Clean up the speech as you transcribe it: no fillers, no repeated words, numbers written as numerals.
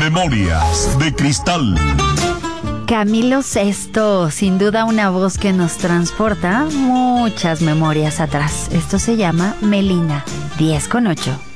Memorias de Cristal. Camilo Sesto, sin duda una voz que nos transporta muchas memorias atrás. Esto se llama Melina, 10 con 8.